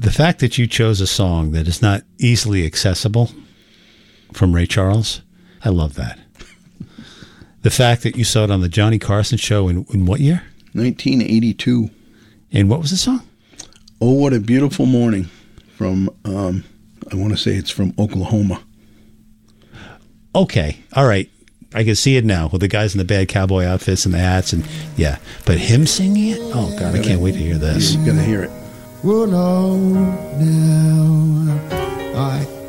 The fact that you chose a song that is not easily accessible from Ray Charles, I love that. The fact that you saw it on the Johnny Carson show in what year? 1982. And what was the song? Oh, What a Beautiful Morning from, I want to say it's from Oklahoma. Okay. All right. I can see it now with the guys in the bad cowboy outfits and the hats. And yeah. But him singing it? Oh, God, I can't wait to hear this. You're going to hear it. Well, no, now I